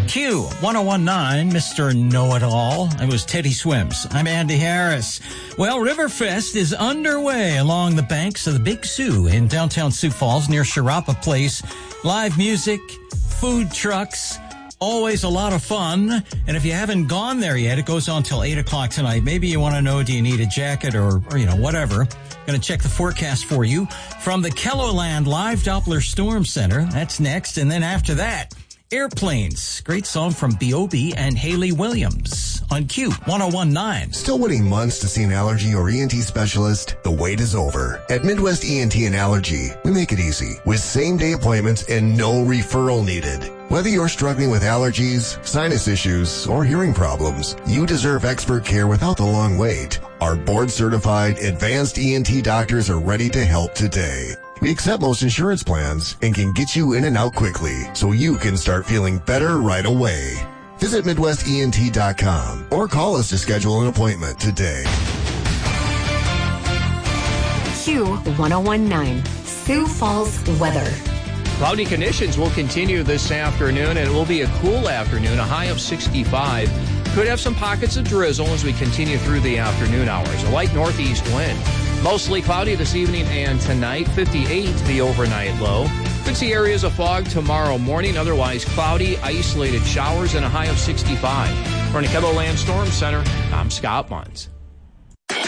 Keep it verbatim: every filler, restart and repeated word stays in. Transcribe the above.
Q one oh one point nine, Mister Know-It-All. It was Teddy Swims. I'm Andy Harris. Well, Riverfest is underway along the banks of the Big Sioux in downtown Sioux Falls near Sharapa Place. Live music, food trucks, always a lot of fun. And if you haven't gone there yet, it goes on till eight o'clock tonight. Maybe you want to know, do you need a jacket or, or you know, whatever. Going to check the forecast for you from the Kelloland Live Doppler Storm Center. That's next. And then after that, Airplanes. Great song from B O B and Haley Williams on Q one oh one point nine. Still waiting months to see an allergy or E N T specialist? The wait is over. At Midwest E N T and Allergy, we make it easy with same-day appointments and no referral needed. Whether you're struggling with allergies, sinus issues, or hearing problems, you deserve expert care without the long wait. Our board-certified advanced E N T doctors are ready to help today. We accept most insurance plans and can get you in and out quickly so you can start feeling better right away. Visit Midwest E N T dot com or call us to schedule an appointment today. Q one oh one point nine, Sioux Falls weather. Cloudy conditions will continue this afternoon, and it will be a cool afternoon, a high of sixty-five. Could have some pockets of drizzle as we continue through the afternoon hours. A light northeast wind. Mostly cloudy this evening and tonight, fifty-eight the overnight low. Could see areas of fog tomorrow morning, otherwise cloudy, isolated showers, and a high of sixty-five. From the Kelloland Storm Center, I'm Scott Munz.